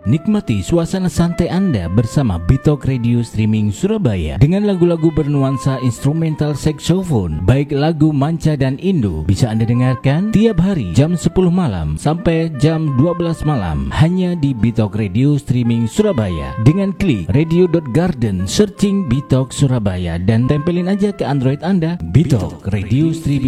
Nikmati suasana santai Anda bersama Bitok Radio Streaming Surabaya dengan lagu-lagu bernuansa instrumental saxophone, baik lagu manca dan Indo. Bisa Anda dengarkan tiap hari jam 10 malam sampai jam 12 malam hanya di Bitok Radio Streaming Surabaya. Dengan klik radio.garden, searching Bitok Surabaya dan tempelin aja ke Android Anda Bitok Radio Streaming